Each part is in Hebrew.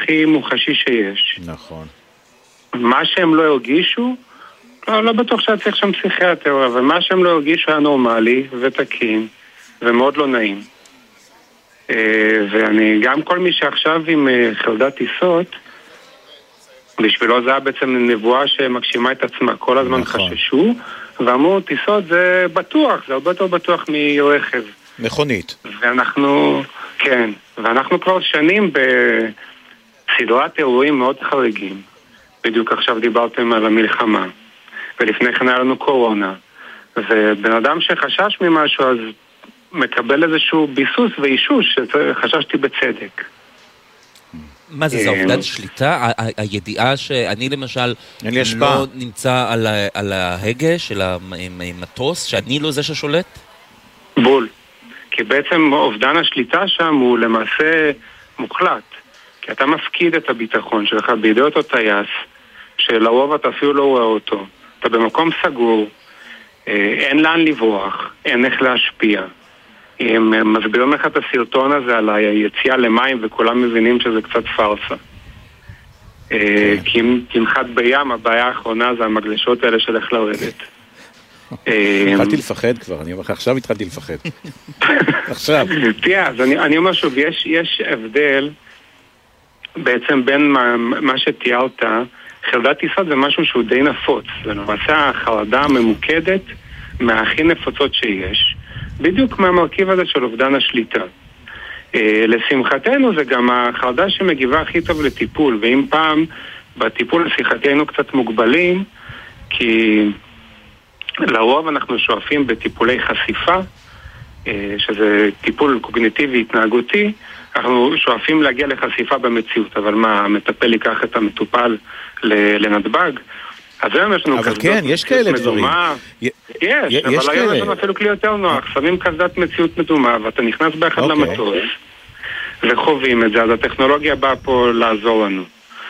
הכי מוחשי שיש. נכון. מה שהם לא הרגישו, לא בטוח שהיה צריך שם פסיכיאטר, אבל מה שהם לא הרגישו היה נורמלי ותקין ומאוד לא נעים. ואני, גם כל מי שעכשיו עם חרדת טיסות, בשבילו זה היה בעצם נבואה שמגשימה את עצמה, כל הזמן נכון. חששו, ואמרו, טיסות זה בטוח, זה הרבה יותר בטוח מרכב. מכונית. ואנחנו, כן, ואנחנו כבר שנים בסדרת אירועים מאוד חריגים. בדיוק עכשיו דיברתם על המלחמה, ולפני כן היה לנו קורונה, ובן אדם שחשש ממשהו אז מקבל איזשהו ביסוס ואישוש, שחששתי בצדק. מה זה אובדן שליטה? הידיעה שאני למשל לא נמצא על ההגה של המטוס, שאני לא זה ששולט? בול. כי בעצם אובדן השליטה שם הוא למעשה מוחלט. כי אתה מפקיד את הביטחון שלך בידי אותו טייס, שלרוב אתה אפילו לא רואה אותו. אתה במקום סגור, אין לאן לברוח, אין איך להשפיע. הם מסבירים לך את הסרטון הזה על היציאה למים וכולם מבינים שזה קצת פרסה. כי אם תנחת בים, הבעיה האחרונה זה המגלשות האלה של איך לרדת. התחלתי לפחד כבר, אני אומר לך, עכשיו התחלתי לפחד. עכשיו. תראה, אז אני אומר שוב, יש הבדל בעצם בין מה שתיארת, חרדת טיסות זה משהו שהוא די נפוץ, זה למעשה החרדה הממוקדת מהכי נפוצות שיש, בדיוק מהמרכיב הזה של אובדן השליטה. לשמחתנו זה גם החרדה שמגיבה הכי טוב לטיפול, ואם פעם בטיפול לשמחתי היינו קצת מוגבלים, כי לרוב אנחנו שואפים בטיפולי חשיפה, שזה טיפול קוגניטיבי התנהגותי, אנחנו שואפים להגיע לחשיפה במציאות, אבל מה, המטפל ייקח את המטופל לנתב"ג? אז היום יש לנו אבל כן, יש כאלה דברים. יש, אבל היום יש לנו אפילו כלי יותר נוח. שמים קסדת מציאות מדומה, ואתה נכנס באחד למטוס, וחווים את זה, אז הטכנולוגיה באה פה לעזור לנו.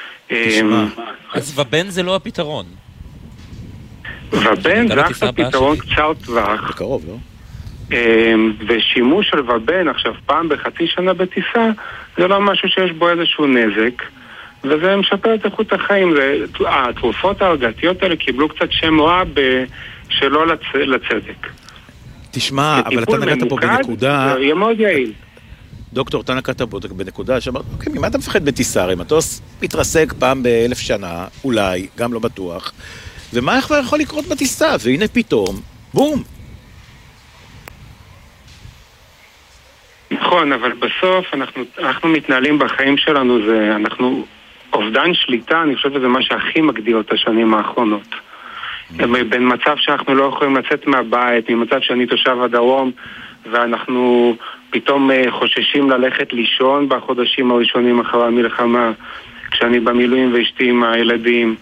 אז ובן זה לא הפתרון. ובן זה אך הפתרון קצר טווח. בקרוב, לא? ושימוש של ובן עכשיו פעם בחצי שנה בטיסה, זה לא משהו שיש בו איזשהו נזק. וזה משפר את איכות החיים. התרופות ההרגעתיות האלה קיבלו קצת שם רע שלא לצדק. תשמע, אבל אתה נגעת פה בנקודה... זה יהיה מאוד יעיל. דוקטור, אתה נגעת פה בנקודה שאמרת, אוקיי, ממה אתה מפחד בטיסה? הרי מטוס מתרסק פעם ב1000 שנה, אולי, גם לא בטוח, ומה יכול לקרות בטיסה? והנה פתאום, בום! נכון, אבל בסוף אנחנו מתנהלים בחיים שלנו, אנחנו... אובדן שליטה, אני חושב שזה מה שהכי מגדיר את השנים האחרונות. בין מצב שאנחנו לא יכולים לצאת מהבית, ממצב שאני תושב הדרום, ואנחנו פתאום חוששים ללכת לישון בחודשים הראשונים אחרי המלחמה, כשאני במילואים ואשתי עם הילדים.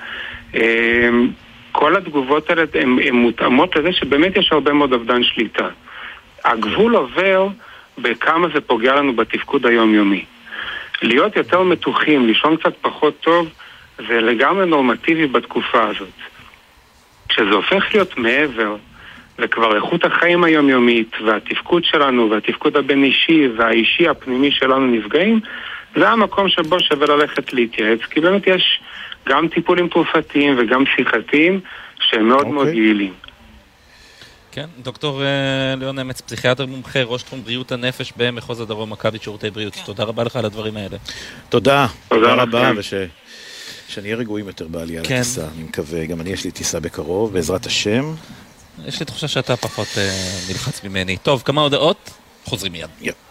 כל התגובות האלה הן מותאמות לזה שבאמת יש הרבה מאוד אובדן שליטה. הגבול עובר בכמה זה פוגע לנו בתפקוד היומיומי. להיות יותר מתוחים, לישון קצת פחות טוב, זה לגמרי נורמטיבי בתקופה הזאת. כשזה הופך להיות מעבר, וכבר איכות החיים היומיומית, והתפקוד שלנו, והתפקוד הבין-אישי, והאישי הפנימי שלנו נפגעים, זה המקום שבו שווה ללכת להתייעץ, כי באמת יש גם טיפולים תרופתיים וגם שיחתיים, שהם מאוד מאוד יעילים. כן, דוקטור ליאון אמץ, פסיכיאטר מומחה, ראש תחום בריאות הנפש במחוז הדרום, מכבי שירותי בריאות. תודה רבה לך על הדברים האלה. תודה רבה, ושנהיה רגועים יותר בעלייה לטיסה, אני מקווה. גם אני יש לי טיסה בקרוב, בעזרת השם. יש לי תחושה שאתה פחות נלחץ ממני. טוב, כמה הודעות? חוזרים מיד.